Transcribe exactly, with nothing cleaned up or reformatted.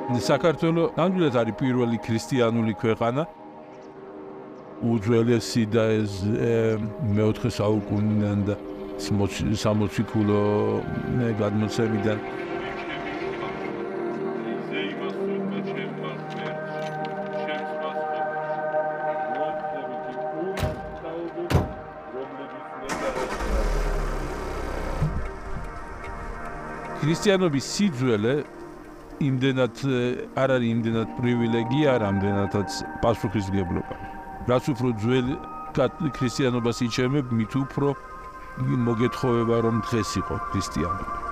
საქართველო ნამდვილად არის პირველი ქრისტიანული ქვეყანა. უძველესი და ეს მეოთხე საუკუნიდან და სამოციქულო გადმოცემიდან. ქრისტიანობის სიძველე იმდენად არ არის იმდენად პრივილეგია, რამდენადაც პასუხისმგებლობა. რაც უფრო ძველი ქრისტიანობას იჩემებ, მით უფრო მოგეთხოვება რომ დღეს იყო ქრისტიანობა.